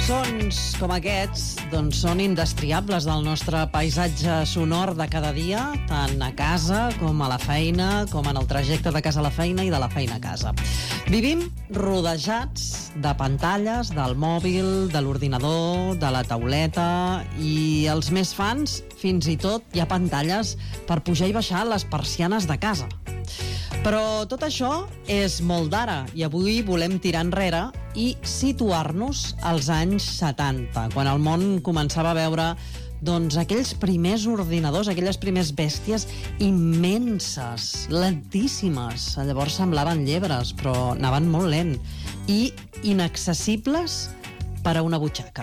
Sons com aquests doncs, són indestriables del nostre paisatge sonor de cada dia, tant a casa com a la feina, com en el trajecte de casa a la feina i de la feina a casa. Vivim rodejats de pantalles, del mòbil, de l'ordinador, de la tauleta, i els més fans, fins i tot, hi ha pantalles per pujar i baixar les persianes de casa. Però tot això és molt d'ara, i avui volem tirar enrere i situar-nos als anys 70, quan el món començava a veure doncs, aquells primers ordinadors, aquelles primers bèsties immenses, lentíssimes. Llavors semblaven llebres, però anaven molt lent, i inaccessibles per a una butxaca.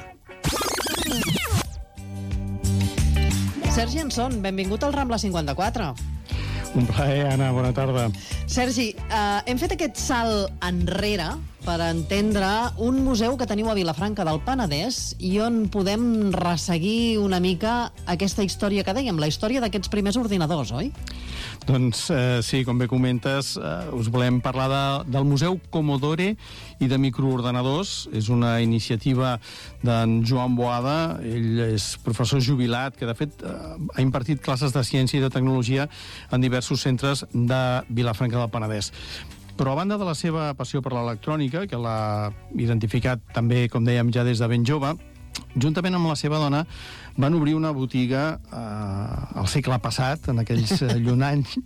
Sergi Anson, benvingut al Rambla 54. Un plaer, Anna, bona tarda. Sergi, hem fet aquest salt enrere per entendre un museu que teniu a Vilafranca del Penedès i on podem resseguir una mica aquesta història que dèiem, la història d'aquests primers ordinadors, oi? Doncs sí, com bé comentes, us volem parlar del Museu Commodore i de microordenadors. És una iniciativa d'en Joan Boada. Ell és professor jubilat que, de fet, ha impartit classes de ciència i de tecnologia en diversos centres de Vilafranca del Penedès. Però a banda de la seva passió per l'electrònica, que l'ha identificat també, com dèiem, ja des de ben jove, juntament amb la seva dona van obrir una botiga al segle passat, en aquells llunyans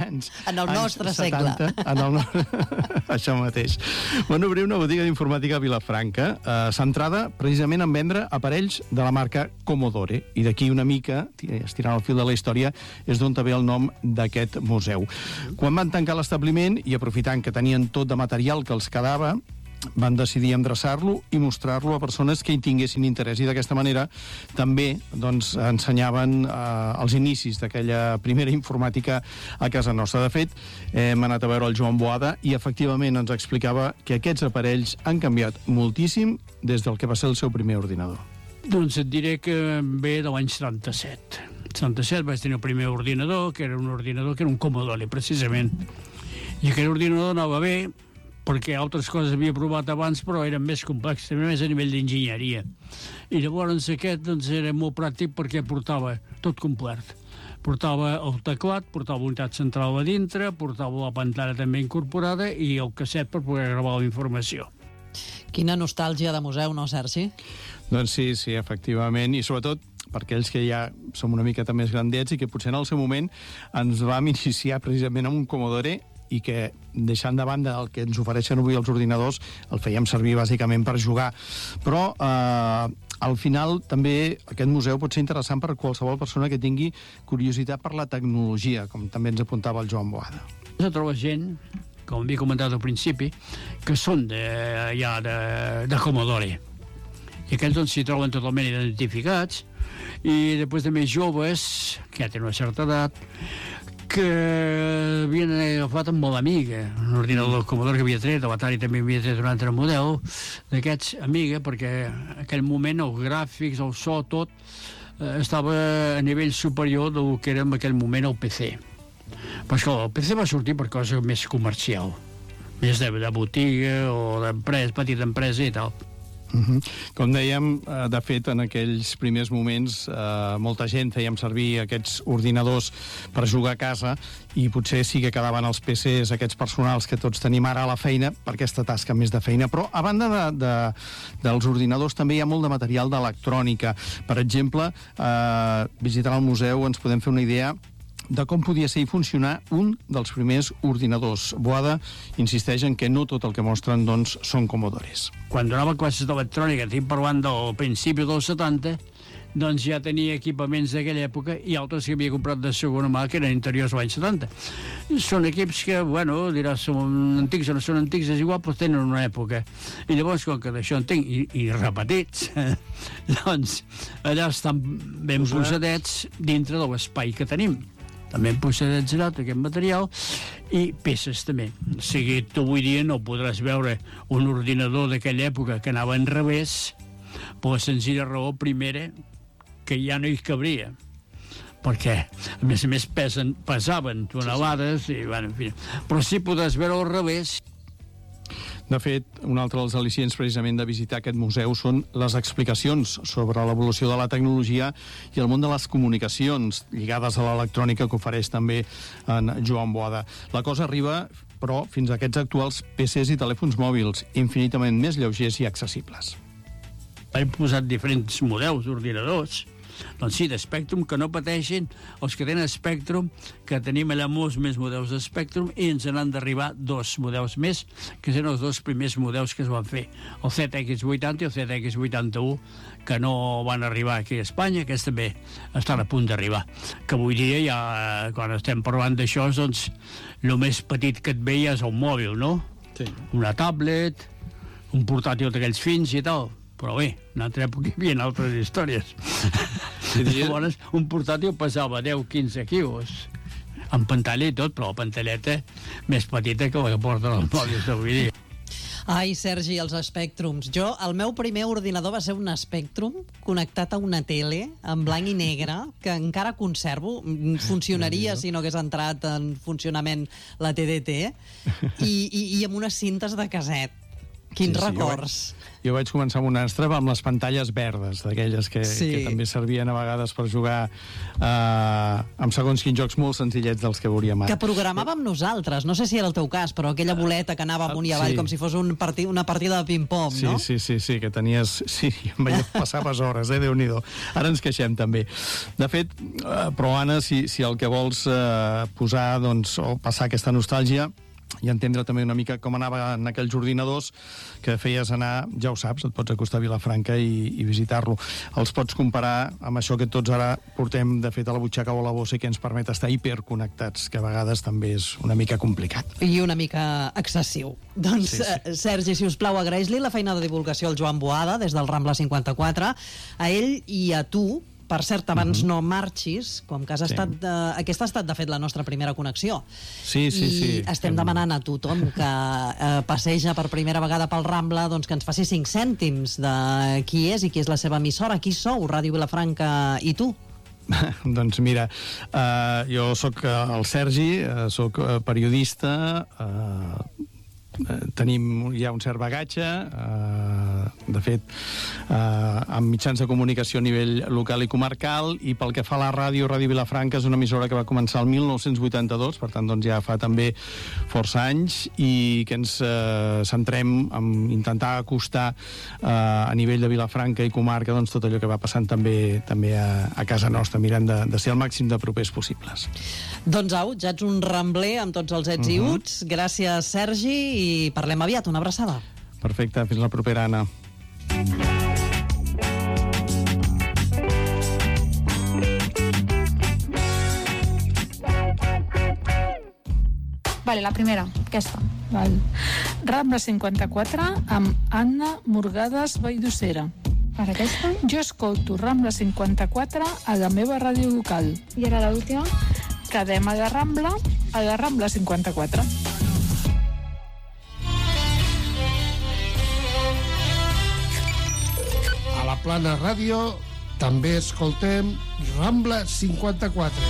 en el nostre 70, segle. Això mateix. Van obrir una botiga d'informàtica a Vilafranca, centrada precisament en vendre aparells de la marca Commodore. I d'aquí una mica, estirant el fil de la història, és d'on ve el nom d'aquest museu. Quan van tancar l'establiment, i aprofitant que tenien tot de material que els quedava, van decidir endreçar-lo i mostrar-lo a persones que hi tinguessin interès, i d'aquesta manera també doncs, ensenyaven els inicis d'aquella primera informàtica a casa nostra. De fet, hem anat a veure el Joan Boada i efectivament ens explicava que aquests aparells han canviat moltíssim des del que va ser el seu primer ordinador. Doncs et diré que ve de l'any 77. 77 vaig tenir el primer ordinador, que era un Commodore, precisament. I aquell ordinador anava bé, perquè altres coses havia provat abans, però eren més complexes, més a nivell d'enginyeria. I llavors aquest doncs, era molt pràctic perquè portava tot complet. Portava el teclat, portava la unitat central a dintre, portava la pantalla també incorporada i el casset per poder gravar la informació. Quina nostàlgia de museu, no, Sergi? Doncs sí, efectivament, i sobretot per aquells que ja som una miqueta més grandets i que potser en el seu moment ens vam iniciar precisament amb un Commodore i que, deixant de banda el que ens ofereixen avui els ordinadors, el fèiem servir bàsicament per jugar. Però al final també aquest museu pot ser interessant per a qualsevol persona que tingui curiositat per la tecnologia, com també ens apuntava el Joan Boada. Se troba gent, com havia comentat al principi, que són de Commodore. I aquests doncs s'hi troben totalment identificats, i després de més joves, que ja tenen una certa edat, que havien agafat amb molt Amiga, un ordinador Commodore que havia tret, l'Atari també havia tret un altre model d'aquests Amiga, perquè en aquell moment els gràfics, el so, tot estava a nivell superior del que era en aquell moment el PC. Però esclar, el PC va sortir per cosa més comercial, més de botiga o d'empresa, petita empresa i tal. Com dèiem, de fet, en aquells primers moments molta gent fèiem servir aquests ordinadors per jugar a casa, i potser sí que quedaven els PCs, aquests personals que tots tenim ara a la feina, per aquesta tasca més de feina. Però a banda dels ordinadors també hi ha molt de material d'electrònica. Per exemple, visitant el museu ens podem fer una idea de com podia ser i funcionar un dels primers ordinadors. Boada insisteix en que no tot el que mostren doncs, són Commodores. Quan donava classes d'electrònica, estic parlant del principi dels 70, doncs ja tenia equipaments d'aquella època i altres que havia comprat de segona mà que eren interiors a l'any 70. Són equips que, bueno, diràs, són antics o no són antics, és igual, però tenen una època. I llavors, com que d'això en tinc, i repetits, doncs allà estan ben posadets dintre de l'espai que tenim. També hem posat aquest material i peces també. O sigui, tu avui dia no podràs veure un ordinador d'aquella època que anava en revés per la senzilla raó primera que ja no hi cabria, perquè a més pesaven tonelades i, bueno, en fi. Però sí podràs veure al revés. De fet, un altre dels al·licients precisament de visitar aquest museu són les explicacions sobre l'evolució de la tecnologia i el món de les comunicacions lligades a l'electrònica que ofereix també en Joan Boada. La cosa arriba, però, fins a aquests actuals PCs i telèfons mòbils, infinitament més lleugers i accessibles. Hem posat diferents models d'ordinadors, doncs sí, d'Spectrum, que no pateixin els que tenen Spectrum, que tenim allà molts més models de Spectrum i ens n'han d'arribar 2 models més, que són els 2 primers models que es van fer, el ZX80 i el ZX81, que no van arribar aquí a Espanya, que també estan a punt d'arribar. Que avui dia, ja, quan estem parlant d'això, doncs, el més petit que et ve ja és el mòbil, no? Sí. Una tablet, un portàtil d'aquells fins i tal. Però bé, en una altra època hi havia altres històries. Llavors, un portàtil pesava 10-15 quilos, amb pantalla i tot, però la pantalleta més petita que la que porten els mòbils d'avui dia. Ai, Sergi, els Spectrums. El meu primer ordinador va ser un Spectrum connectat a una tele en blanc i negre, que encara conservo. Funcionaria si no hagués entrat en funcionament la TDT, i amb unes cintes de casset. Quins records. Jo vaig començar amb un Amstrad amb les pantalles verdes, d'aquelles que també servien a vegades per jugar amb segons quins jocs molt senzillets dels que veuríem ara. Que programàvem nosaltres, no sé si era el teu cas, però aquella boleta que anava amunt i avall com si fos una partida de ping-pong, no? Sí, que tenies... Sí, amb allò passaves hores, Déu-n'hi-do. Ara ens queixem, també. De fet, però, Anna, si el que vols posar, doncs, o passar aquesta nostàlgia i entendre també una mica com anava en aquells ordinadors que feies anar, ja ho saps, et pots acostar a Vilafranca i visitar-lo. Els pots comparar amb això que tots ara portem, de fet, a la butxaca o a la bossa i que ens permet estar hiperconnectats, que a vegades també és una mica complicat. I una mica excessiu. Doncs, Sergi, si us plau, agraeix-li la feina de divulgació al Joan Boada, des del Rambla 54, a ell i a tu. Per cert, abans no marxis, com que aquesta ha estat, de fet, la nostra primera connexió. Sí. I estem demanant a tothom que passeja per primera vegada pel Rambla, doncs que ens faci 5 cèntims de qui és i qui és la seva emissora. Qui sou, Ràdio Vilafranca i tu? Doncs mira, jo sóc el Sergi, sóc periodista, tenim ja un cert bagatge, de fet, amb mitjans de comunicació a nivell local i comarcal, i pel que fa a la ràdio, Ràdio Vilafranca és una emissora que va començar el 1982, per tant, doncs ja fa també força anys, i que ens centrem en intentar acostar a nivell de Vilafranca i comarca doncs tot allò que va passant també a casa nostra, mirant de ser el màxim de propers possibles. Doncs au, ja ets un rambler amb tots els ets i uts. Gràcies, Sergi, i parlem aviat. Una abraçada. Perfecte, fins la propera, Anna. Vale, la primera, aquesta. Val. Rambla 54 amb Anna Morgades Valldossera. Per aquesta? Jo escolto Rambla 54 a la meva ràdio local. I ara l'última? Quedem a la Rambla 54. A la Plana Ràdio també escoltem Rambla 54.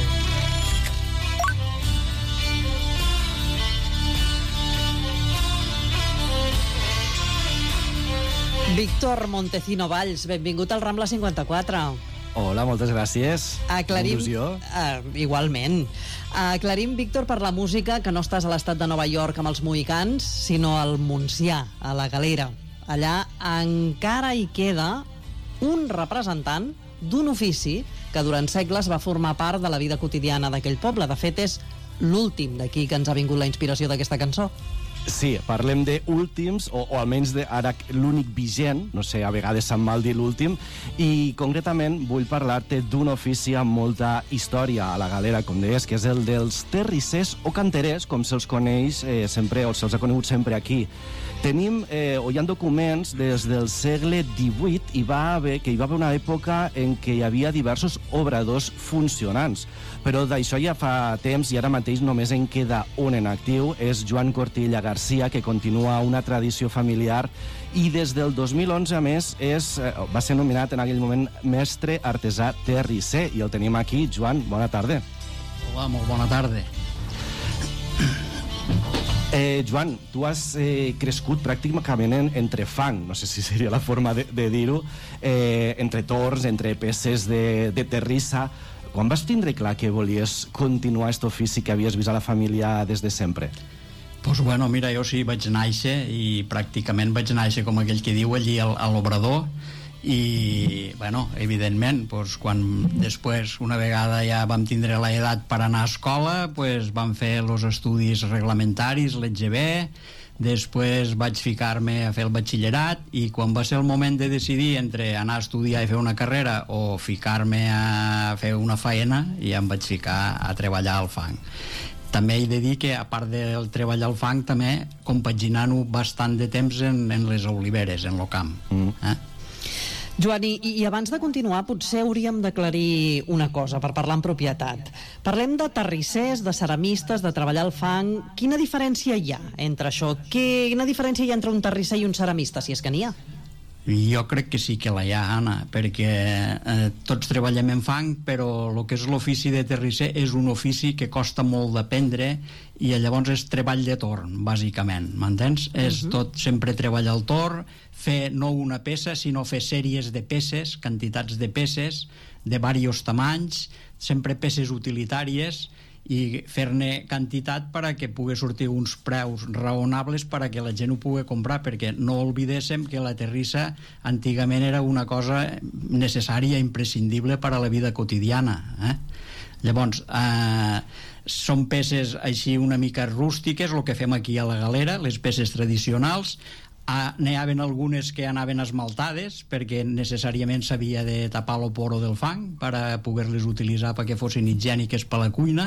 Víctor Montecino Valls, benvingut al Rambla 54. Hola, moltes gràcies. Aclarim, igualment. Aclarim, Víctor, per la música, que no estàs a l'estat de Nova York amb els mohicans, sinó al Montsià, a la Galera. Allà encara hi queda un representant d'un ofici que durant segles va formar part de la vida quotidiana d'aquell poble. De fet, és l'últim d'aquí que ens ha vingut la inspiració d'aquesta cançó. Sí, parlem d'últims, o almenys ara l'únic vigent, no sé, a vegades se'n mal dir l'últim, i concretament vull parlar-te d'un ofici amb molta història a la Galera, com deies, que és el dels terrissers o canterers, com se'ls coneix sempre, o se'ls ha conegut sempre aquí. Tenim, o hi ha documents des del segle XVIII, hi va haver una època en què hi havia diversos obradors funcionants, però d'això ja fa temps i ara mateix només en queda un en actiu, és Joan Cortilla Garcia, que continua una tradició familiar i des del 2011, a més, va ser nominat en aquell moment mestre artesà terrisser, i el tenim aquí. Joan, bona tarda. Hola, molt bona tarda. Joan, tu has crescut pràcticament entre fang, no sé si seria la forma de dir-ho, entre torns, entre peces de terrissa. Quan vas tindre clar que volies continuar aquest ofici que havies vist a la família des de sempre? Pues bueno, mira, jo sí vaig néixer i pràcticament vaig néixer com aquell que diu allí a l'obrador i, bueno, evidentment, pues, quan després, una vegada ja vam tindre l'edat per anar a escola, pues, vam fer els estudis reglamentaris, l'EGB, després vaig ficar-me a fer el batxillerat i quan va ser el moment de decidir entre anar a estudiar i fer una carrera o ficar-me a fer una faena, ja em vaig ficar a treballar al fang. També he de dir que, a part del treball al fang, també compaginant-ho bastant de temps en les oliveres, en el camp. Joan, i abans de continuar, potser hauríem d'aclarir una cosa per parlar en propietat. Parlem de terrissers, de ceramistes, de treballar al fang. Quina diferència hi ha entre això? Quina diferència hi ha entre un terrisser i un ceramista, si és que n'hi ha? Jo crec que sí que la hi ha, Anna, perquè tots treballem en fang, però el que és l'ofici de terrisser és un ofici que costa molt d'aprendre i llavors és treball de torn, bàsicament, m'entens? És tot sempre treball al torn, fer no una peça, sinó fer sèries de peces, quantitats de peces, de diversos tamanys, sempre peces utilitàries, i fer-ne quantitat per a que pugui sortir uns preus raonables per a que la gent ho pugui comprar, perquè no oblidéssim que la terrissa antigament era una cosa necessària, imprescindible per a la vida quotidiana. Llavors, són peces així una mica rústiques, el que fem aquí a la Galera, les peces tradicionals. N'hi havia algunes que anaven esmaltades perquè necessàriament s'havia de tapar el poro del fang per a poder-les utilitzar perquè fossin higièniques per la cuina,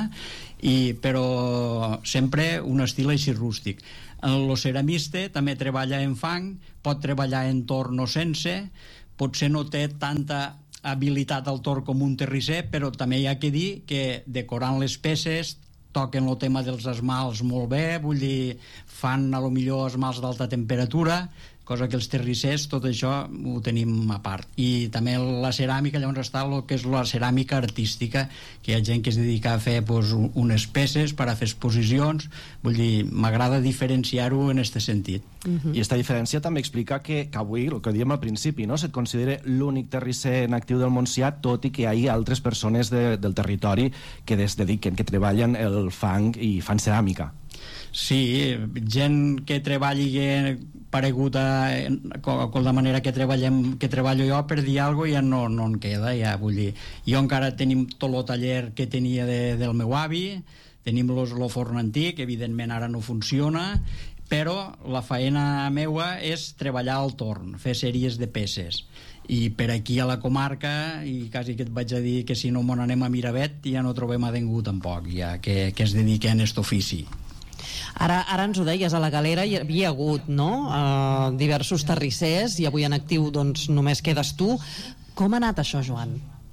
però sempre un estil així rústic. El ceramista també treballa en fang, pot treballar en torn o sense, potser no té tanta habilitat al torn com un terrisser, però també hi ha que dir que decorant les peces toquen el tema dels esmalts molt bé, vull dir, fan a lo millor esmalts d'alta temperatura, cosa que els terrissers, tot això ho tenim a part. I també la ceràmica, llavors està el que és la ceràmica artística, que hi ha gent que es dedica a fer unes peces per a fer exposicions, vull dir, m'agrada diferenciar-ho en aquest sentit. I aquesta diferència també explica que avui, el que diem al principi, no, se't considera l'únic terrisser en actiu del Montsià, tot i que hi ha altres persones del territori que es dediquen, que treballen el fang i fan ceràmica. Sí, gent que treballi paregut a la manera que treballo jo, per dir alguna cosa ja no en queda, ja, vull dir, jo encara tenim tot el taller que tenia del meu avi, tenim el forn antic, evidentment ara no funciona, però la faena meua és treballar al torn, fer sèries de peces. I per aquí a la comarca, i quasi que et vaig a dir que si no m'on anem a Miravet ja no trobem a ningú tampoc, ja, que es dediqui a aquest ofici. Ara ens ho deies, a la Galera hi havia hagut, no?, diversos terrissers i avui en actiu doncs només quedes tu. Com ha anat això, Joan?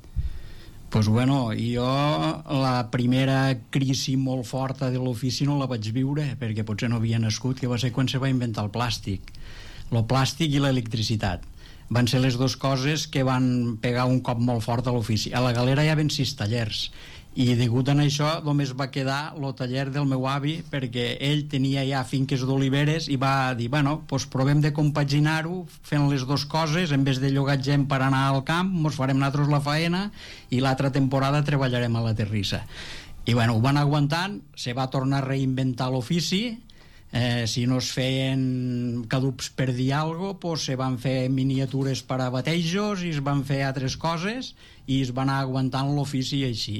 Pues bueno, jo la primera crisi molt forta de l'ofici no la vaig viure perquè potser no havia nascut, que va ser quan se va inventar el plàstic. El plàstic i l'electricitat van ser les dues coses que van pegar un cop molt fort a l'ofici. A la Galera hi havia 6 tallers i degut a això només va quedar el taller del meu avi, perquè ell tenia ja finques d'oliveres i va dir, bueno, doncs provem de compaginar-ho fent les dues coses, en vez de llogar gent per anar al camp, ens farem nosaltres la faena i l'altra temporada treballarem a la terrissa. I bueno, ho van aguantant, se va tornar a reinventar l'ofici, si no es feien cadups per dir alguna cosa, se van fer miniatures per a batejos i es van fer altres coses i es va anar aguantant l'ofici així.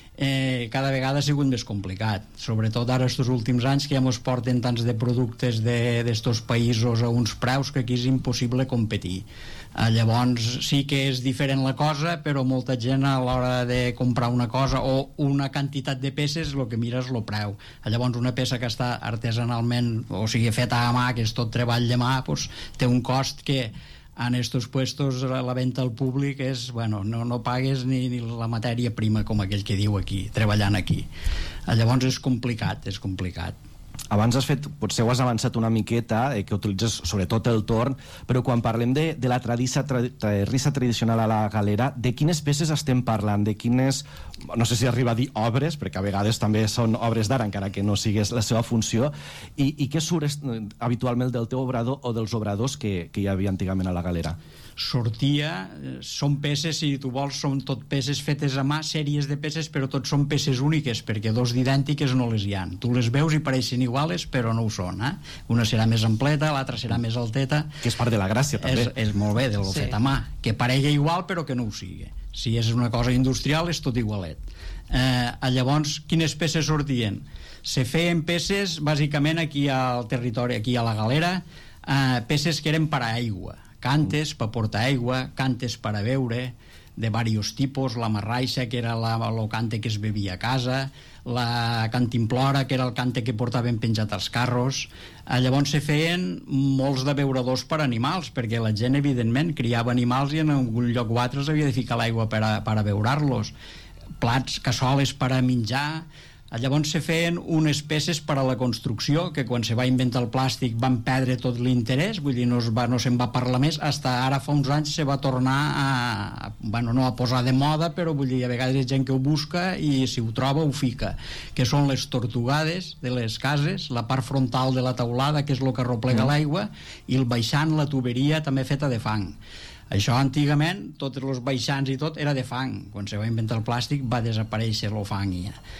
Cada vegada ha sigut més complicat, sobretot ara estos últims anys que ja ens porten tants de productes d'estos països a uns preus que aquí és impossible competir. Llavors sí que és diferent la cosa, però molta gent a l'hora de comprar una cosa o una quantitat de peces el que mira és el preu. Llavors una peça que està artesanalment, o sigui feta a mà, que és tot treball de mà, doncs, té un cost que en estos puestos la venda al públic és, bueno, no pagues ni la matèria prima, com aquell que diu aquí, treballant aquí. Llavors és complicat. Abans potser ho has avançat una miqueta, que utilitzes sobretot el torn, però quan parlem de la terrissa tradicional a la galera, de quines peces estem parlant? De quines, no sé si arriba a dir obres, perquè a vegades també són obres d'art, encara que no sigués la seva funció, i què surt habitualment del teu obrador o dels obradors que hi havia antigament a la galera? Són peces, si tu vols, són tot peces fetes a mà, sèries de peces, però tot són peces úniques, perquè dos d'idèntiques no les hi ha. Tu les veus i pareixen iguales, però no ho són. Una serà més ampleta, l'altra serà més alteta. Que és part de la gràcia, també. És molt bé, del fet a mà, que paregui igual, però que no ho sigui. Si és una cosa industrial, és tot igualet. Llavors, quines peces sortien? Se feien peces, bàsicament, aquí al territori, aquí a la galera, peces que eren per a aigua, cantes per portar aigua, cantes per a beure, de diversos tipus, la marraixa, que era el cante que es bevia a casa, la cantimplora, que era el cante que portaven penjat als carros. Llavors se feien molts de beuradors per animals, perquè la gent, evidentment, criava animals i en algun lloc o altre havia de ficar l'aigua per a beurar-los. Plats, cassoles per a menjar. Llavors se feien unes peces per a la construcció, que quan se va inventar el plàstic van perdre tot l'interès, vull dir, no se'n va parlar més, fins ara fa uns anys se va tornar no a posar de moda, però vull dir, a vegades hi ha gent que ho busca i si ho troba ho fica, que són les tortugades de les cases, la part frontal de la teulada, que és el que arroplega l'aigua, i el baixant, la tuberia també feta de fang. Això antigament, tots els baixants i tot era de fang. Quan se va inventar el plàstic va desaparèixer el fang.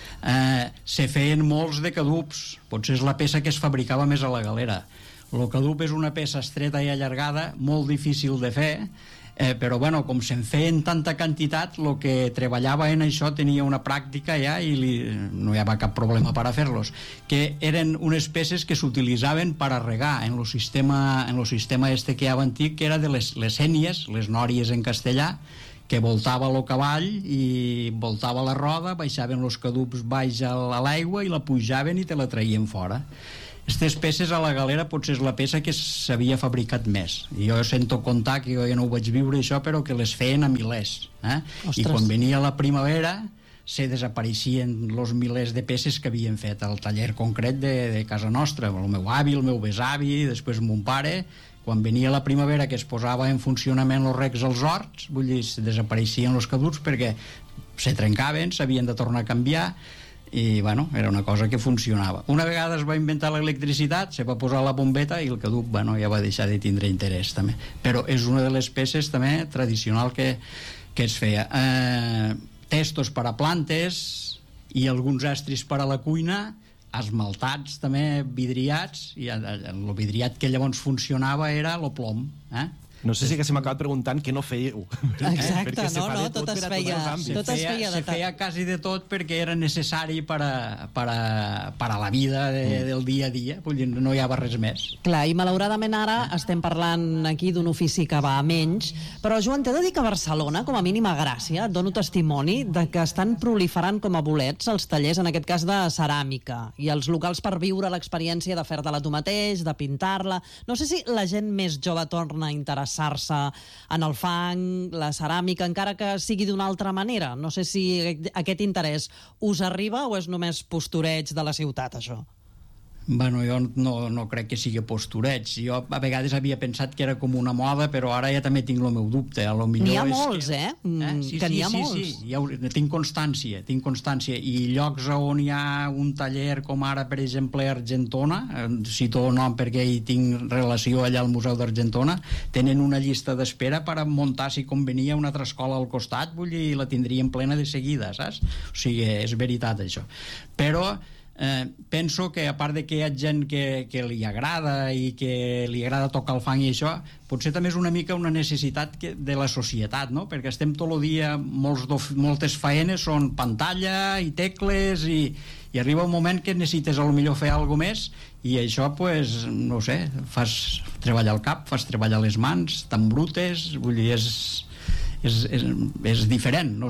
Se feien molts de cadups, potser és la peça que es fabricava més a la galera. El cadup és una peça estreta i allargada, molt difícil de fer, però bueno, com se'n feien tanta quantitat, el que treballava en això tenia una pràctica ja i no hi havia cap problema per a fer-los, que eren unes peces que s'utilitzaven per a regar en el sistema este que hi havia antic, que era de les sénies, les nòries en castellà, que voltava el cavall i voltava la roda, baixaven els cadups baix a l'aigua i la pujaven i te la traien fora. Aquestes peces a la galera potser és la peça que s'havia fabricat més. Jo sento contar, que jo ja no ho vaig viure això, però que les feien a milers. I quan venia la primavera se desapareixien els milers de peces que havien fet al taller concret de casa nostra. El meu avi, el meu besavi, després mon pare. Quan venia la primavera, que es posava en funcionament els recs als horts, vull dir, se desapareixien els caduts perquè se trencaven, s'havien de tornar a canviar, i bueno, era una cosa que funcionava. Una vegada es va inventar l'electricitat, se va posar la bombeta i el caduc ja va deixar de tindre interès també. Però és una de les peces també tradicional que es feia. Testos per a plantes i alguns estris per a la cuina, esmaltats també, vidriats, i el vidriat que llavors funcionava era el plom. No sé si que se m'ha acabat preguntant què no fèieu. Exacte, tot es feia. Se feia quasi de tot perquè era necessari per a la vida del dia a dia, no hi havia res més. Clar, i malauradament ara estem parlant aquí d'un ofici que va a menys, però Joan, t'he de dir que a Barcelona, com a mínim a Gràcia, et dono testimoni de que estan proliferant com a bolets els tallers, en aquest cas de ceràmica, i els locals per viure l'experiència de fer-te-la tu mateix, de pintar-la. No sé si la gent més jove torna a interessar-se en el fang, la ceràmica, encara que sigui d'una altra manera. No sé si aquest interès us arriba o és només postureig de la ciutat, això? Bueno, jo no crec que sigui postureig. Jo a vegades havia pensat que era com una moda, però ara ja també tinc el meu dubte. N'hi ha molts, que n'hi ha molts. Sí, tinc constància. I llocs on hi ha un taller, com ara, per exemple, Argentona, cito el nom perquè hi tinc relació allà al Museu d'Argentona, tenen una llista d'espera per a muntar, si convenia, una altra escola al costat, vull dir, la tindrien plena de seguida, saps? O sigui, és veritat, això. Però penso que a part de que hi ha gent que li agrada i que li agrada tocar el fang i això, potser també és una mica una necessitat de la societat, no? Perquè estem tot el dia, moltes faenes són pantalla i tecles i arriba un moment que necessites potser fer alguna més i això, pues, no sé, fas treballar el cap, fas treballar les mans tan brutes, vull dir, és diferent, no sé.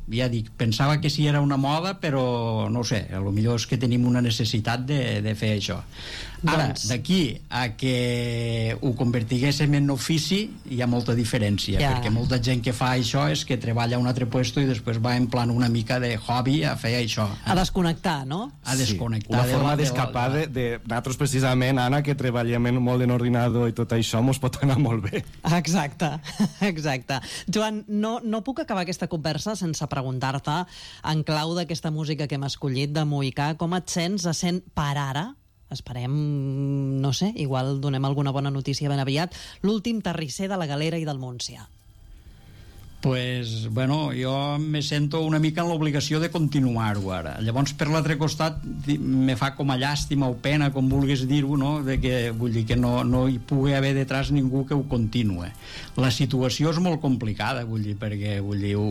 ja dic, pensava que sí era una moda, però no ho sé, potser és que tenim una necessitat de fer això. Ara, d'aquí a que ho convertiguéssim en ofici hi ha molta diferència, perquè molta gent que fa això és que treballa a un altre puesto i després va en plan una mica de hobby a fer això. A desconnectar, no? A desconnectar. Una forma d'escapar de nosaltres precisament, Anna, que treballem molt en ordinador i tot això, mos pot anar molt bé. Exacte. Joan, no puc acabar aquesta conversa sense preguntar-te, en clau d'aquesta música que hem escollit de Mohicà, com et sents essent per ara, esperem, no sé, igual donem alguna bona notícia ben aviat, l'últim terrisser de la Galera i del Montsià? Pues, bueno, jo me sento una mica en l'obligació de continuar-ho ara. Llavors, per l'altre costat, me fa com a llàstima o pena, com vulguis dir-ho, no? De que, vull dir, que no hi pugui haver detrás ningú que ho continue. La situació és molt complicada, vull dir, perquè,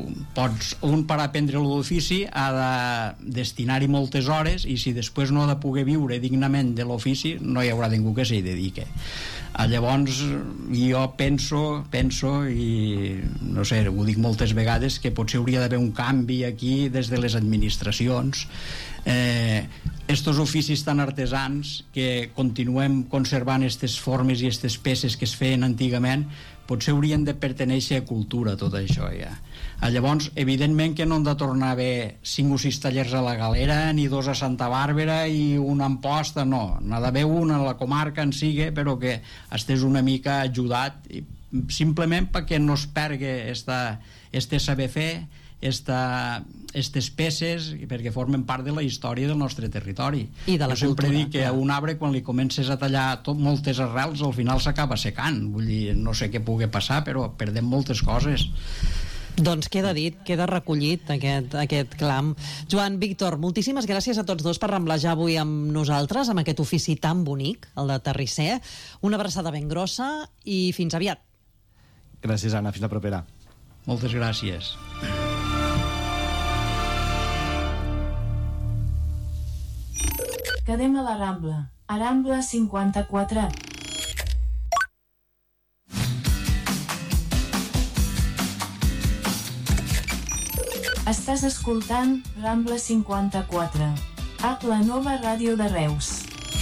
un per aprendre l'ofici ha de destinar-hi moltes hores i si després no ha de poder viure dignament de l'ofici, no hi haurà ningú que s'hi dedique. Llavors, jo penso i, no sé, ho dic moltes vegades, que potser hauria d'haver un canvi aquí des de les administracions. Estos oficis tan artesans que continuem conservant aquestes formes i aquestes peces que es feien antigament, potser haurien de pertenèixer a cultura, tot això ja. Llavors, evidentment que no han de tornar a haver 5 o 6 tallers a la Galera, ni 2 a Santa Bàrbara i un a Amposta, no. N'ha d'haver un a la comarca en sigue, però que estés una mica ajudat, simplement perquè no es pergui este saber fer, aquestes peces, perquè formen part de la història del nostre territori. I de la cultura. Jo sempre dic que a un arbre, quan li comences a tallar moltes arrels, al final s'acaba secant. Vull dir, no sé què pugui passar, però perdem moltes coses. Doncs queda dit, queda recollit aquest clam. Joan, Víctor, moltíssimes gràcies a tots dos per remblejar avui amb nosaltres, amb aquest ofici tan bonic, el de terrisser. Una abraçada ben grossa i fins aviat. Gràcies, Anna. Fins la propera. Moltes gràcies. Quedem a la Rambla. A Rambla 54. Estàs escoltant Rambla 54. La nova ràdio de Reus.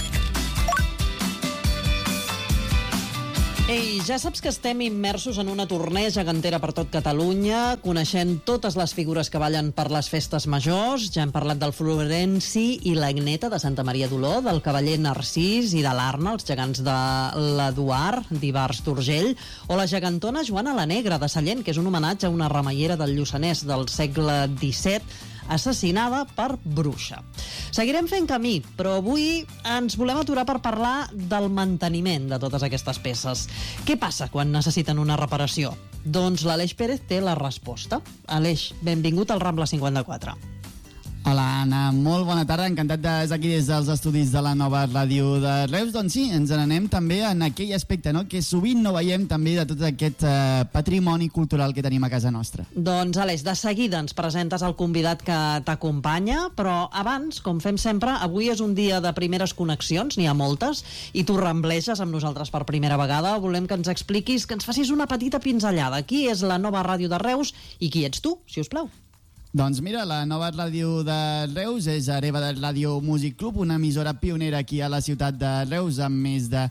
Ei, ja saps que estem immersos en una tournée gegantera per tot Catalunya, coneixent totes les figures que ballen per les festes majors. Ja hem parlat del Florenci i l'Agneta de Santa Maria d'Oló, del Cavaller Narcís i de l'Arna, els gegants de l'Eduard, d'Ivars d'Urgell, o la gegantona Joana la Negra de Sallent, que és un homenatge a una remeiera del Lluçanès del segle XVII, assassinada per bruixa. Seguirem fent camí, però avui ens volem aturar per parlar del manteniment de totes aquestes peces. Què passa quan necessiten una reparació? Doncs l'Aleix Pérez té la resposta. Aleix, benvingut al Rambla 54. Hola, Anna, molt bona tarda, encantat d'estar aquí des dels estudis de la nova ràdio de Reus. Doncs sí, ens n'anem també en aquell aspecte, no?, que sovint no veiem també de tot aquest patrimoni cultural que tenim a casa nostra. Doncs, Aleix, de seguida ens presentes el convidat que t'acompanya, però abans, com fem sempre, avui és un dia de primeres connexions, n'hi ha moltes, i tu rambleges amb nosaltres per primera vegada. Volem que ens expliquis, que ens facis una petita pinzellada. Qui és la nova ràdio de Reus i qui ets tu, si us plau? Doncs mira, la nova ràdio de Reus és hereva del Ràdio Músic Club, una emissora pionera aquí a la ciutat de Reus amb més de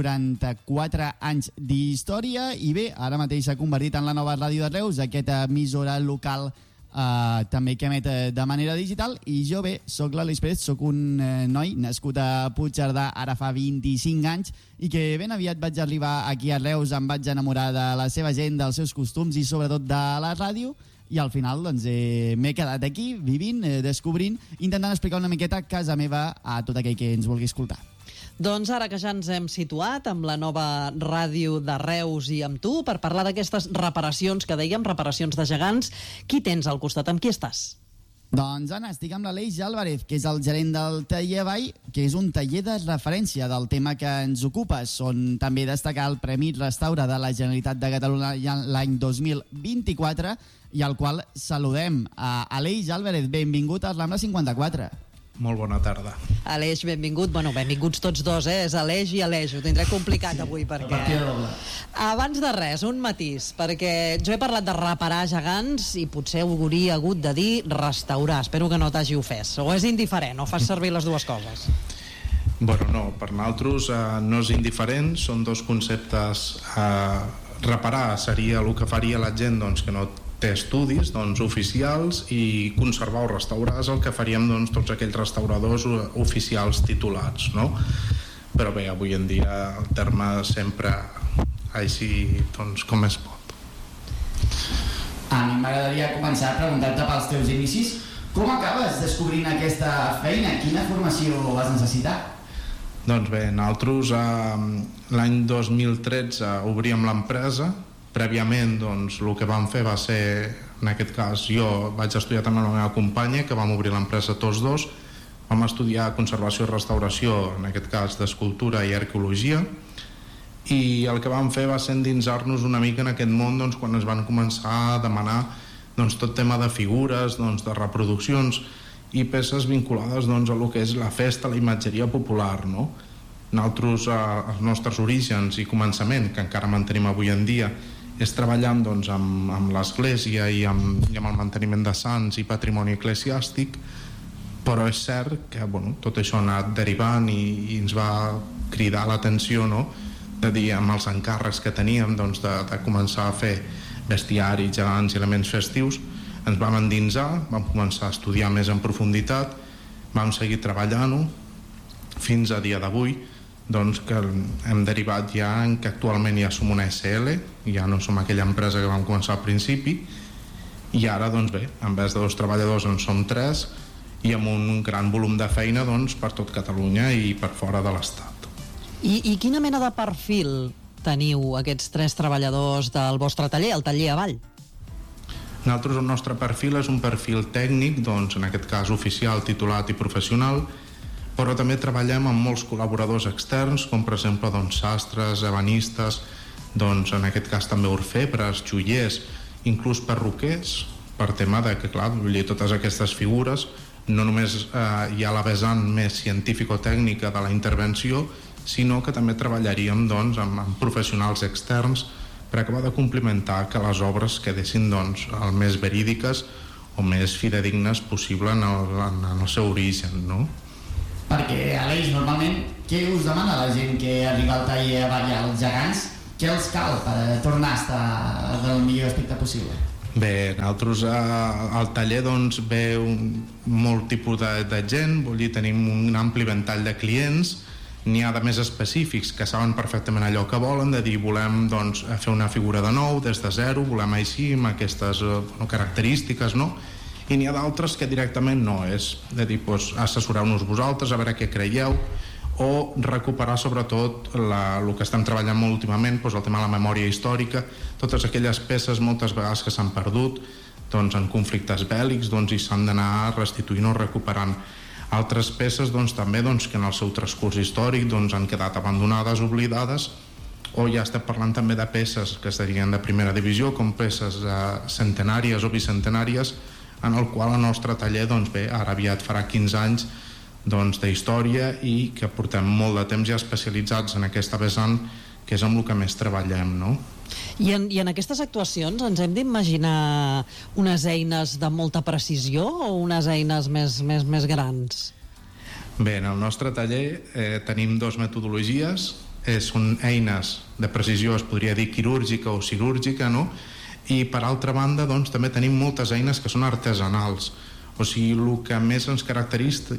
44 anys d'història i bé, ara mateix s'ha convertit en la nova ràdio de Reus, aquesta emissora local també que emet de manera digital. I jo bé, soc l'Aleix Pérez, soc un noi nascut a Puigcerdà ara fa 25 anys i que ben aviat vaig arribar aquí a Reus, em vaig enamorar de la seva gent, dels seus costums i sobretot de la ràdio. I al final doncs, m'he quedat aquí, vivint, descobrint, intentant explicar una miqueta casa meva a tot aquell que ens vulgui escoltar. Doncs ara que ja ens hem situat amb la nova ràdio de Reus i amb tu, per parlar d'aquestes reparacions que dèiem, reparacions de gegants, qui tens al costat? Amb qui estàs? Doncs, Anna, estic amb l'Aleix Álvarez, que és el gerent del taller Vall, que és un taller de referència del tema que ens ocupa. Són també destacar el Premi Restaura de la Generalitat de Catalunya l'any 2024 i al qual saludem. Aleix Álvarez, benvingut a Rambla 54. Molt bona tarda. Aleix, benvingut. Bueno, benvinguts tots dos, És Aleix i Aleix. Ho tindré complicat avui, perquè... Abans de res, un matís, perquè jo he parlat de reparar gegants i potser hauria hagut de dir restaurar. Espero que no t'hagi ofès. O és indiferent, o fas servir les dues coses? Bueno, no, per nosaltres no és indiferent, són dos conceptes. Reparar seria el que faria la gent doncs, que no té estudis oficials, i conservar o restaurar és el que faríem tots aquells restauradors oficials titulats, no? Però bé, avui en dia el terme sempre així com es pot. A mi m'agradaria començar preguntant-te pels teus inicis. Com acabes descobrint aquesta feina? Quina formació vas necessitar? Doncs bé, nosaltres l'any 2013 obríem l'empresa. Prèviament, el que vam fer va ser, en aquest cas, jo vaig estudiar també amb la meva companya, que vam obrir l'empresa tots dos. Vam estudiar conservació i restauració, en aquest cas d'escultura i arqueologia, i el que vam fer va ser endinsar-nos una mica en aquest món quan es van començar a demanar tot tema de figures, de reproduccions i peces vinculades a lo que és la festa, la imatgeria popular, no? Nosaltres, els nostres orígens i començament, que encara mantenim avui en dia, és treballant amb l'església i amb el manteniment de sants i patrimoni eclesiàstic, però és cert que tot això ha anat derivant i ens va cridar l'atenció, no?, de dir, amb els encàrrecs que teníem de començar a fer bestiari, gegants i elements festius, ens vam endinsar, vam començar a estudiar més en profunditat, vam seguir treballant-ho fins a dia d'avui, que hem derivat ja en que actualment ja som una SL, ja no som aquella empresa que vam començar al principi, i ara, bé, en vez de 2 treballadors en som 3, i amb un gran volum de feina per tot Catalunya i per fora de l'Estat. I quina mena de perfil teniu aquests 3 treballadors del vostre taller, el taller Avall? Nosaltres, el nostre perfil és un perfil tècnic, en aquest cas oficial, titulat i professional, però també treballem amb molts col·laboradors externs, com per exemple sastres, ebanistes, en aquest cas també orfebres, joiers, inclús perruquers, per tema de que, clar, totes aquestes figures, no només hi ha la vessant més científico-tècnica de la intervenció, sinó que també treballaríem amb professionals externs per acabar de complementar que les obres quedessin el més verídiques o més fidedignes possible en el seu origen, no? Perquè, Aleix, normalment, què us demana la gent que arriba al taller Avall, als gegants? Què els cal per tornar a estar del millor aspecte possible? Bé, nosaltres al taller ve molt tipus de gent, vull dir, tenim un ampli ventall de clients, n'hi ha de més específics que saben perfectament allò que volen, de dir volem fer una figura de nou des de zero, volem així, amb aquestes característiques, no? I n'hi ha d'altres que directament no, és de dir, assessoreu-nos vosaltres, a veure què creieu, o recuperar sobretot el que estem treballant molt últimament, el tema de la memòria històrica, totes aquelles peces moltes vegades que s'han perdut en conflictes bèl·lics i s'han d'anar restituint o recuperant. Altres peces també que en el seu transcurs històric han quedat abandonades, oblidades, o ja estem parlant també de peces que serien de primera divisió, com peces centenàries o bicentenàries, en el qual el nostre taller, ara aviat farà 15 anys d'història i que portem molt de temps ja especialitzats en aquesta vessant, que és amb el que més treballem, no? I en aquestes actuacions ens hem d'imaginar unes eines de molta precisió o unes eines més grans? Bé, en el nostre taller tenim 2 metodologies, són eines de precisió, es podria dir quirúrgica o cirúrgica, no? I per altra banda també tenim moltes eines que són artesanals, o sigui, el que més ens caracteritza,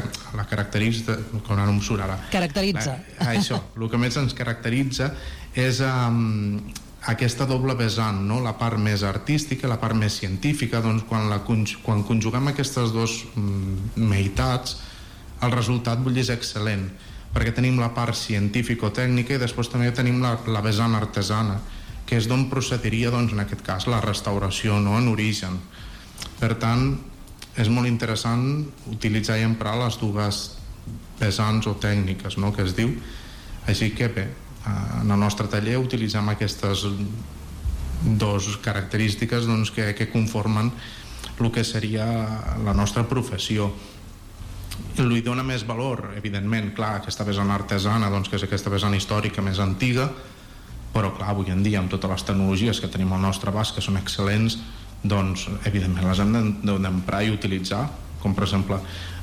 com ara no em surt ara, això, el que més ens caracteritza és aquesta doble vessant, no? La part més artística, la part més científica. Quan conjuguem aquestes 2 meitats, el resultat, vull dir, és excel·lent, perquè tenim la part científico-tècnica i després també tenim la vessant artesana, que és d'on procediria, en aquest cas, la restauració, no?, en origen. Per tant, és molt interessant utilitzar i emprar les 2 vessants o tècniques, no?, que es diu. Així que, bé, en el nostre taller utilitzem aquestes 2 característiques que conformen el que seria la nostra professió. li dona més valor, evidentment, clar, aquesta vessant artesana, doncs, que és aquesta vessant històrica més antiga, però clar, avui en dia, amb totes les tecnologies que tenim al nostre abast, que són excel·lents, doncs, evidentment, les hem d'emprar i utilitzar, com per exemple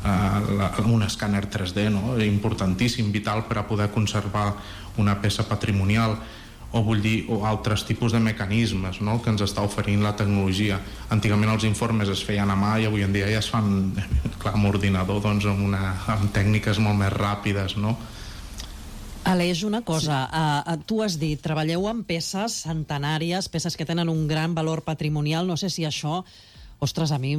un escàner 3D, no? Importantíssim, vital per a poder conservar una peça patrimonial, o altres tipus de mecanismes, no? Que ens està oferint la tecnologia. Antigament els informes es feien a mà i avui en dia ja es fan, clar, amb ordinador, doncs, amb tècniques molt més ràpides, no? Aleix, una cosa, tu has dit, treballeu amb peces centenàries, peces que tenen un gran valor patrimonial, no sé si això, ostres, a mi,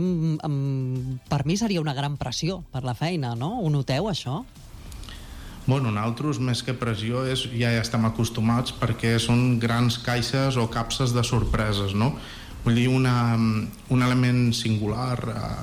per mi seria una gran pressió per la feina, no? Ho noteu, això? Bueno, nosaltres, més que pressió, ja estem acostumats perquè són grans caixes o capses de sorpreses, no? Vull dir, un element singular,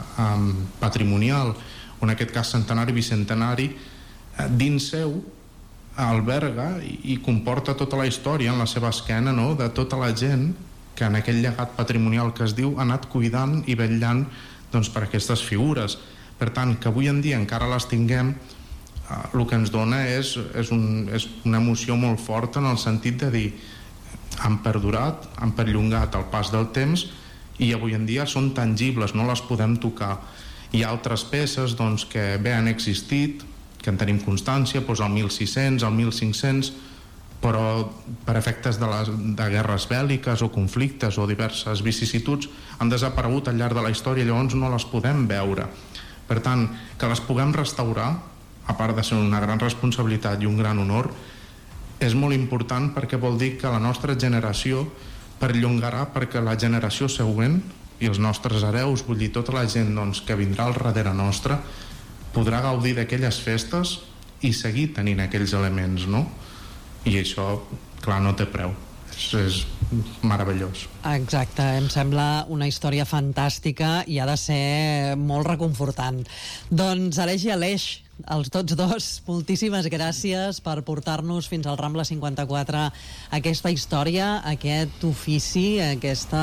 patrimonial, o en aquest cas centenari, bicentenari, dins seu, alberga i comporta tota la història en la seva esquena, no?, de tota la gent que en aquell llegat patrimonial que es diu ha anat cuidant i vetllant, doncs, per aquestes figures. Per tant, que avui en dia encara les tinguem, el que ens dona és una emoció molt forta en el sentit de dir han perdurat, han perllongat el pas del temps i avui en dia són tangibles, no les podem tocar. Hi ha altres peces, doncs, que bé han existit, que en tenim constància, doncs al 1600, al 1500, però per efectes de guerres bèl·liques o conflictes o diverses vicissituds han desaparegut al llarg de la història, llavors no les podem veure. Per tant, que les puguem restaurar, a part de ser una gran responsabilitat i un gran honor, és molt important perquè vol dir que la nostra generació perllongarà perquè la generació següent i els nostres hereus, vull dir, tota la gent, doncs, que vindrà al darrere nostre, podrà gaudir d'aquelles festes i seguir tenint aquells elements, no? I això, clar, no té preu. És meravellós. Exacte, em sembla una història fantàstica i ha de ser molt reconfortant. Doncs Aleix i Aleix, els tots dos, moltíssimes gràcies per portar-nos fins al Rambla 54 aquesta història, aquest ofici, aquesta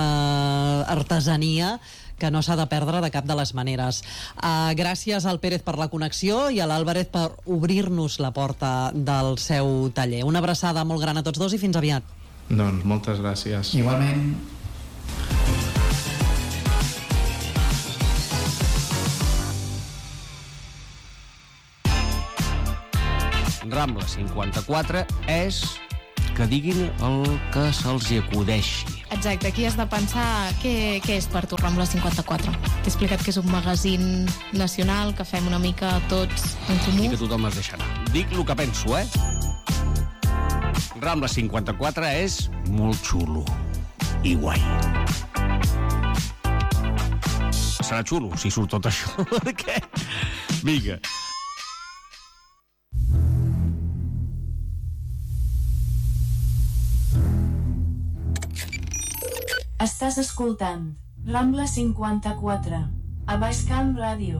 artesania que no s'ha de perdre de cap de les maneres. Gràcies al Pérez per la connexió i a l'Álvarez per obrir-nos la porta del seu taller. Una abraçada molt gran a tots dos i fins aviat. Doncs moltes gràcies. Igualment. Rambla 54 és que diguin el que se'ls hi acudeixi. Exacte, aquí has de pensar què és per tu Rambla 54. T'he explicat que és un magazín nacional, que fem una mica tots en comú. I que tothom es deixa anar. Dic el que penso, Rambla 54 és molt xulo i guai. Serà xulo si surt tot això. Què? Vinga. Estàs escoltant Rambla 54 a Baix Camp Ràdio.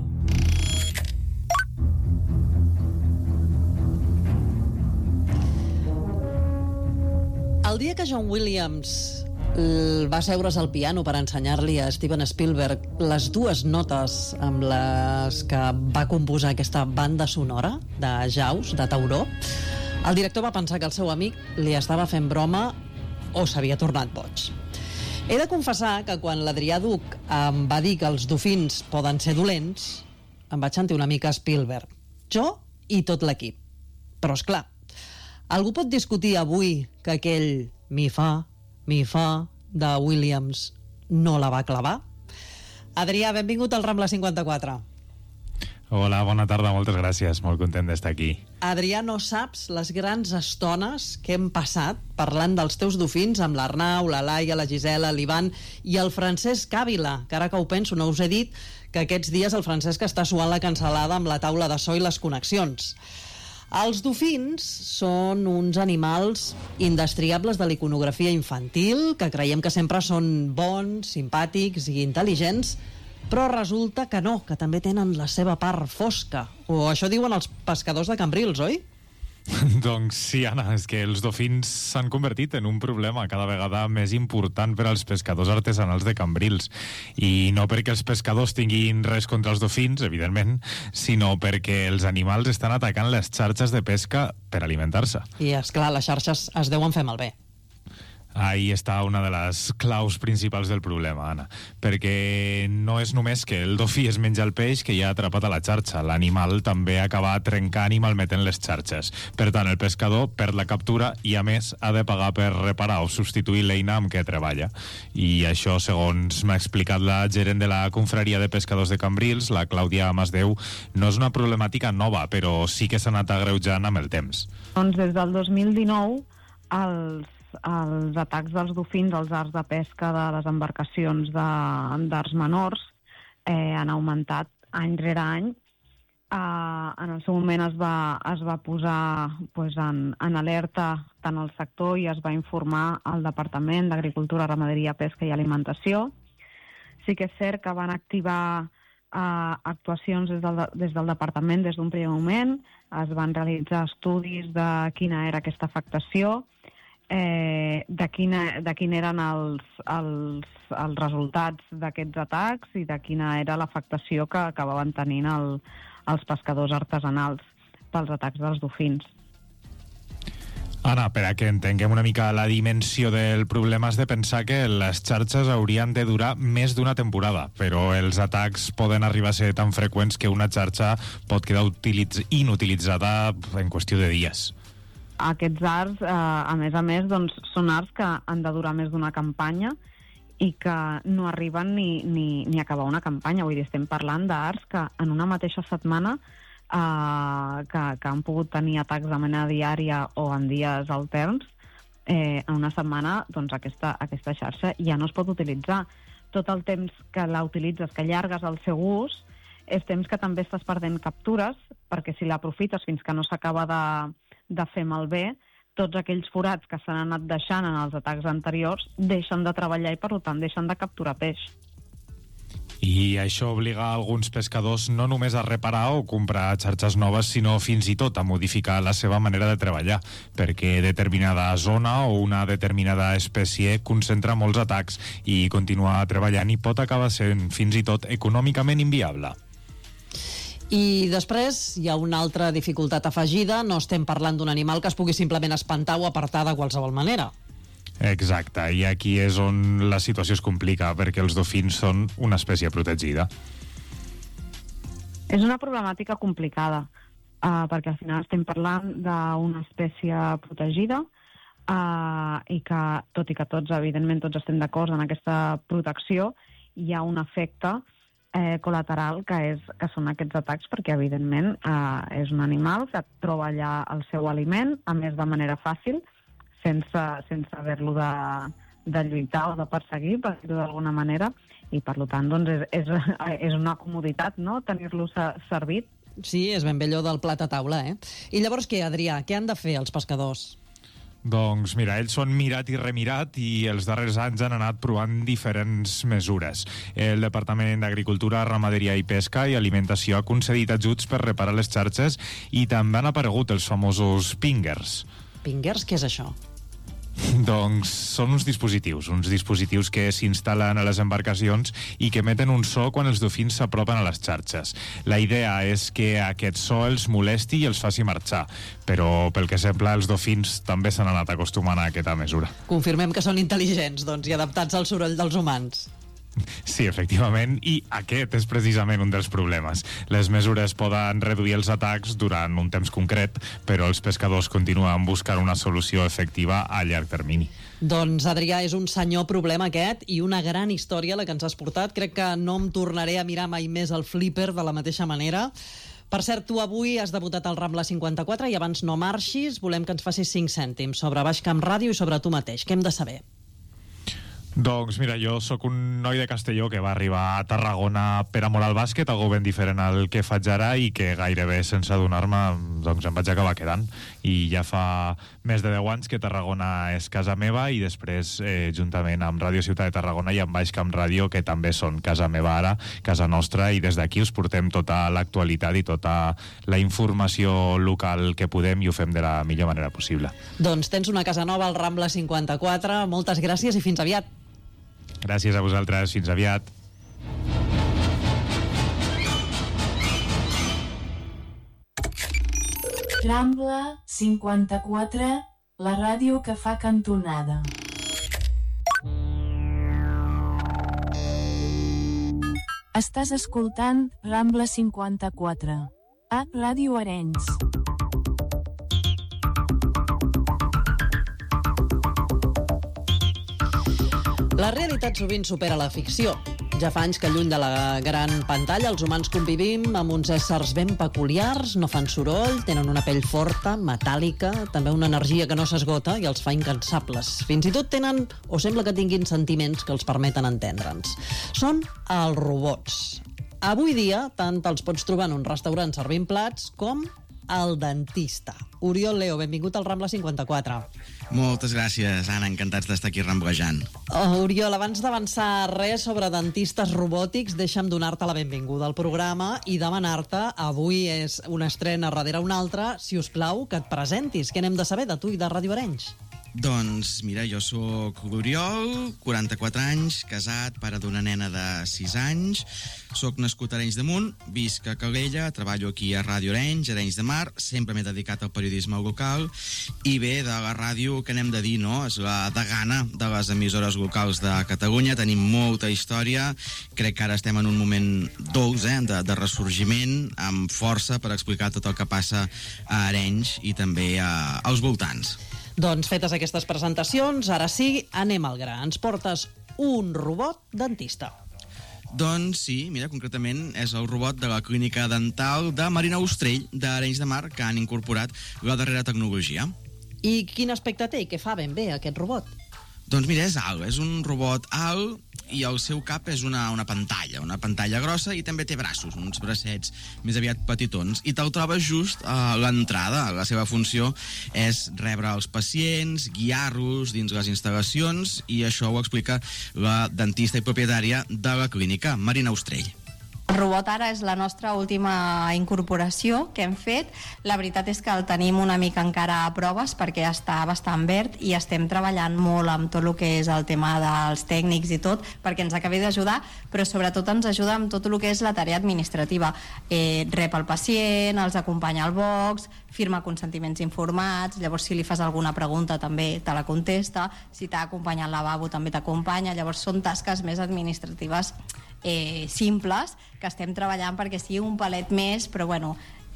El dia que John Williams va seure's al piano per ensenyar-li a Steven Spielberg les dues notes amb les que va composar aquesta banda sonora de Jaws, de Tauró, el director va pensar que el seu amic li estava fent broma o s'havia tornat boig. He de confessar que quan l'Adrià Duc em va dir que els dofins poden ser dolents, em vaig sentir una mica Spielberg. Jo i tot l'equip. Però, és clar, algú pot discutir avui que aquell mi fa de Williams no la va clavar? Adrià, benvingut al Rambla 54. Hola, bona tarda, moltes gràcies, molt content d'estar aquí. Adrià, no saps les grans estones que hem passat parlant dels teus dofins amb l'Arnau, la Laia, la Gisela, l'Ivan i el Francesc Ávila, que ara que ho penso no us he dit que aquests dies el Francesc està suant la cansalada amb la taula de so i les connexions. Els dofins són uns animals indestriables de l'iconografia infantil, que creiem que sempre són bons, simpàtics i intel·ligents, però resulta que no, que també tenen la seva part fosca. O això diuen els pescadors de Cambrils, oi? Doncs sí, Anna, és que els dofins s'han convertit en un problema cada vegada més important per als pescadors artesanals de Cambrils. I no perquè els pescadors tinguin res contra els dofins, evidentment, sinó perquè els animals estan atacant les xarxes de pesca per alimentar-se. I, esclar, les xarxes es deuen fer malbé. Ahí està una de les claus principals del problema, Anna, perquè no és només que el dofí es menja el peix que hi ha atrapat a la xarxa, l'animal també acaba trencant i malmetent les xarxes. Per tant, el pescador perd la captura i, a més, ha de pagar per reparar o substituir l'eina amb què treballa. I això, segons m'ha explicat la gerent de la confraria de pescadors de Cambrils, la Clàudia Masdeu, no és una problemàtica nova, però sí que s'ha anat agreujant amb el temps. Doncs des del 2019, els atacs dels dofins als arts de pesca de les embarcacions d'arts menors han augmentat any rere any. En el seu moment es va posar en alerta tant el sector i es va informar al Departament d'Agricultura, Ramaderia, Pesca i Alimentació. Sí que és cert que van activar actuacions des del Departament des d'un primer moment, es van realitzar estudis de quina era aquesta afectació, de quin eren els resultats d'aquests atacs i de quina era l'afectació que acabaven tenint els pescadors artesanals pels atacs dels dofins. Anna, per a que entenguem una mica la dimensió del problema, has de pensar que les xarxes haurien de durar més d'una temporada, però els atacs poden arribar a ser tan freqüents que una xarxa pot quedar inutilitzada en qüestió de dies. Aquests arts, a més, doncs, són arts que han de durar més d'una campanya i que no arriben ni a acabar una campanya. Vull dir, estem parlant d'arts que en una mateixa setmana que han pogut tenir atacs de manera diària o en dies alterns, en una setmana doncs, aquesta xarxa ja no es pot utilitzar. Tot el temps que la utilitzes, que allargues el seu ús, és temps que també estàs perdent captures, perquè si l'aprofites fins que no s'acaba de fer malbé, tots aquells forats que s'han anat deixant en els atacs anteriors deixen de treballar i, per tant, deixen de capturar peix. I això obliga alguns pescadors no només a reparar o comprar xarxes noves, sinó fins i tot a modificar la seva manera de treballar, perquè determinada zona o una determinada espècie concentra molts atacs i continuar treballant i pot acabar sent fins i tot econòmicament inviable. I després hi ha una altra dificultat afegida, no estem parlant d'un animal que es pugui simplement espantar o apartar de qualsevol manera. Exacte, i aquí és on la situació es complica, perquè els dofins són una espècie protegida. És una problemàtica complicada, perquè al final estem parlant d'una espècie protegida i que, tot i que evidentment tots estem d'acord en aquesta protecció, hi ha un efecte col·lateral que són aquests atacs, perquè evidentment és un animal que troba allà el seu aliment, a més de manera fàcil, sense haver-lo de lluitar o de perseguir, per dir-ho d'alguna manera, i per tant doncs, és una comoditat, no?, tenir-lo servit. Sí, és ben bé allò del plat a taula, I llavors què, Adrià? Què han de fer els pescadors? Doncs mira, ells s'ho han mirat i remirat i els darrers anys han anat provant diferents mesures. El Departament d'Agricultura, Ramaderia i Pesca i Alimentació ha concedit ajuts per reparar les xarxes i també han aparegut els famosos pingers. Pingers? Què és això? Doncs són uns dispositius que s'instal·len a les embarcacions i que emeten un so quan els dofins s'apropen a les xarxes. La idea és que aquest so els molesti i els faci marxar, però pel que sembla els dofins també s'han anat acostumant a aquesta mesura. Confirmem que són intel·ligents, doncs, i adaptats al soroll dels humans. Sí, efectivament, i aquest és precisament un dels problemes. Les mesures poden reduir els atacs durant un temps concret, però els pescadors continuen buscant una solució efectiva a llarg termini. Doncs, Adrià, és un senyor problema aquest i una gran història la que ens has portat. Crec que no em tornaré a mirar mai més el Flipper de la mateixa manera. Per cert, tu avui has debutat al Rambla 54 i abans no marxis, volem que ens facis 5 cèntims sobre Baix Camp Ràdio i sobre tu mateix. Què hem de saber? Doncs mira, jo sóc un noi de Castelló que va arribar a Tarragona per amor al bàsquet, algo ben diferent al que faig ara i que gairebé sense adonar-me doncs em vaig acabar quedant. I ja fa més de 10 anys que Tarragona és casa meva i després, juntament amb Ràdio Ciutat de Tarragona i amb Baix Camp Ràdio, que també són casa meva ara, casa nostra, i des d'aquí us portem tota l'actualitat i tota la informació local que podem i ho fem de la millor manera possible. Doncs tens una casa nova al Rambla 54. Moltes gràcies i fins aviat. Gràcies a vosaltres. Fins aviat. Rambla 54, la ràdio que fa cantonada. Estàs escoltant Rambla 54, a Ràdio Arenys. La realitat sovint supera la ficció. Ja fa anys que lluny de la gran pantalla els humans convivim amb uns éssers ben peculiars, no fan soroll, tenen una pell forta, metàl·lica, també una energia que no s'esgota i els fa incansables. Fins i tot tenen, o sembla que tinguin sentiments que els permeten entendre'ns. Són els robots. Avui dia, tant els pots trobar en un restaurant servint plats com el dentista. Oriol Leo, benvingut al Rambla 54. Moltes gràcies, Anna, encantats d'estar aquí ramblejant. Oriol, abans d'avançar res sobre dentistes robòtics, deixa'm donar-te la benvinguda al programa i demanar-te, avui és una estrena darrere una altra, si us plau, que et presentis. Què n'hem de saber de tu i de Ràdio Arenys? Doncs, mira, jo sóc l'Oriol, 44 anys, casat, pare d'una nena de 6 anys, sóc nascut a Arenys de Munt, visc a Calella, treballo aquí a Ràdio Arenys, Arenys de Mar, sempre m'he dedicat al periodisme local, i bé, de la ràdio, què n'hem de dir, no? És la degana de les emissores locals de Catalunya, tenim molta història, crec que ara estem en un moment dolç, de ressorgiment, amb força per explicar tot el que passa a Arenys i també als voltants. Doncs fetes aquestes presentacions, ara sí, anem al gra. Ens portes un robot dentista. Doncs sí, mira, concretament és el robot de la clínica dental de Marina Ostrell d'Arenys de Mar que han incorporat la darrera tecnologia. I quin aspecte té i què fa ben bé aquest robot? Doncs mira, és alt, és un robot alt i el seu cap és una pantalla grossa i també té braços, uns bracets més aviat petitons, i te'l trobes just a l'entrada. La seva funció és rebre els pacients, guiar-los dins les instal·lacions, i això ho explica la dentista i propietària de la clínica, Marina Ostrell. El robot ara és la nostra última incorporació que hem fet. La veritat és que el tenim una mica encara a proves perquè està bastant verd i estem treballant molt amb tot el que és el tema dels tècnics i tot perquè ens acabi d'ajudar, però sobretot ens ajuda amb tot el que és la tarea administrativa. Rep el pacient, els acompanya al box, firma consentiments informats, llavors si li fas alguna pregunta també te la contesta, si t'ha acompanyat al lavabo també t'acompanya, llavors són tasques més administratives simples que estem treballant perquè sigui un palet més, però bueno,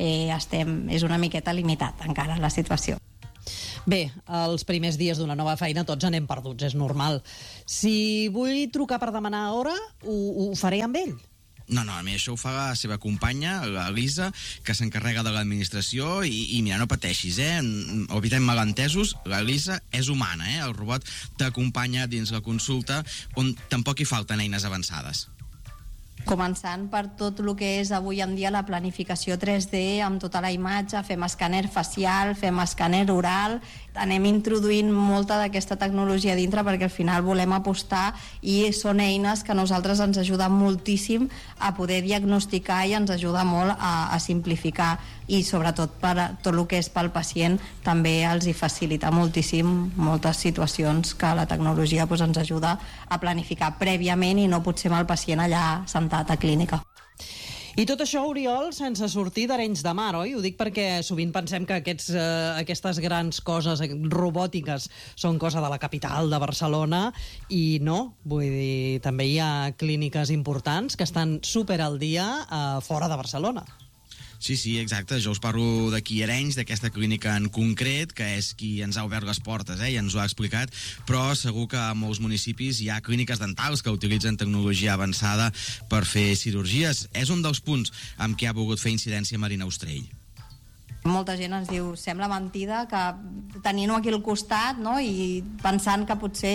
és una miqueta limitat encara la situació. Bé, els primers dies d'una nova feina tots anem perduts, és normal. Si vull trucar per demanar hora, ho faré amb ell? No, a mi això ho fa la seva companya, la Lisa, que s'encarrega de l'administració, i mira, no pateixis, evitem malentesos, la Lisa és humana, el robot t'acompanya dins la consulta, on tampoc hi falten eines avançades. Començant per tot el que és avui en dia la planificació 3D amb tota la imatge, fem escàner facial, fem escàner oral, anem introduint molta d'aquesta tecnologia dintre perquè al final volem apostar i són eines que a nosaltres ens ajuden moltíssim a poder diagnosticar i ens ajuda molt a simplificar, i sobretot per tot el que és pel pacient també els hi facilita moltíssim moltes situacions que la tecnologia ens ajuda a planificar prèviament i no potser amb el pacient allà sentat a clínica. I tot això, Oriol, sense sortir d'Arenys de Mar, oi? Ho dic perquè sovint pensem que aquestes grans coses robòtiques són cosa de la capital, de Barcelona, i no. Vull dir, també hi ha clíniques importants que estan super al dia fora de Barcelona. Sí, exacte. Jo us parlo d'aquí a Arenys, d'aquesta clínica en concret, que és qui ens ha obert les portes, i ens ho ha explicat, però segur que a molts municipis hi ha clíniques dentals que utilitzen tecnologia avançada per fer cirurgies. És un dels punts amb què ha volgut fer incidència Marina Ostrell. Molta gent ens diu, sembla mentida que tenint-ho aquí al costat, no? I pensant que potser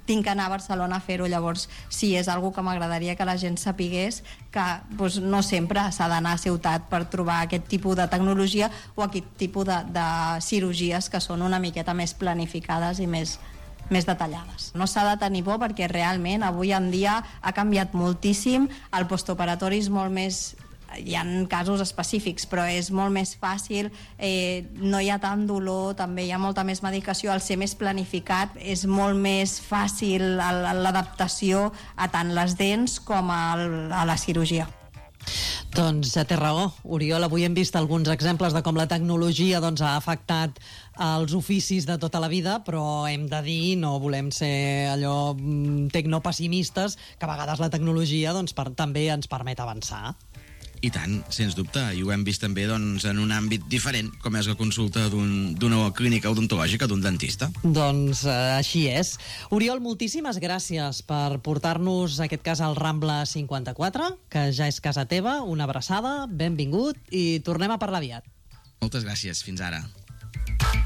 tinc que anar a Barcelona a fer-ho. Llavors, sí, és algo que m'agradaria que la gent sapigués que doncs, no sempre s'ha d'anar a ciutat per trobar aquest tipus de tecnologia o aquest tipus de cirurgies que són una miqueta més planificades i més detallades. No s'ha de tenir por perquè realment avui en dia ha canviat moltíssim, el postoperatori és molt més... Hi ha casos específics, però és molt més fàcil, no hi ha tant dolor, també hi ha molta més medicació, al ser més planificat és molt més fàcil l'adaptació a tant les dents com a la cirurgia. Doncs ja té raó, Oriol. Avui hem vist alguns exemples de com la tecnologia ha afectat els oficis de tota la vida, però hem de dir, no volem ser allò tecnopessimistes, que a vegades la tecnologia també ens permet avançar. I tant, sens dubte, i ho hem vist també en un àmbit diferent, com és la consulta d'una clínica odontològica, d'un dentista. Doncs així és. Oriol, moltíssimes gràcies per portar-nos, en aquest cas, al Rambla 54, que ja és casa teva. Una abraçada, benvingut, i tornem a parlar aviat. Moltes gràcies, fins ara.